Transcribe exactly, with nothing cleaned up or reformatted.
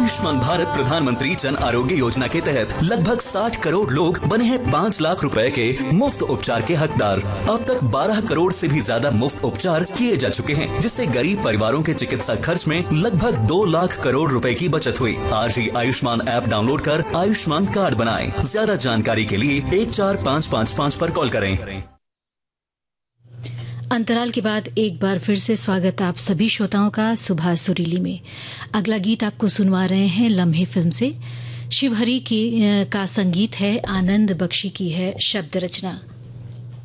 आयुष्मान भारत प्रधानमंत्री जन आरोग्य योजना के तहत लगभग साठ करोड़ लोग बने हैं पाँच लाख रुपए के मुफ्त उपचार के हकदार। अब तक बारह करोड़ से भी ज्यादा मुफ्त उपचार किए जा चुके हैं, जिससे गरीब परिवारों के चिकित्सा खर्च में लगभग दो लाख करोड़ रुपए की बचत हुई। आज ही आयुष्मान ऐप डाउनलोड कर आयुष्मान कार्ड बनाएं। ज्यादा जानकारी के लिए एक चार पाँच पाँच पाँच पर कॉल करें। अंतराल के बाद एक बार फिर से स्वागत आप सभी श्रोताओं का सुबह सुरीली में। अगला गीत आपको सुनवा रहे हैं लम्हे फिल्म से। शिवहरी की का संगीत है, आनंद बख्शी की है शब्द रचना।